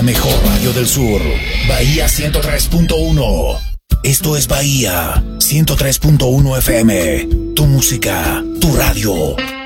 mejor radio del sur. Bahía 103.1. Esto es Bahía 103.1 FM. Tu música, tu radio.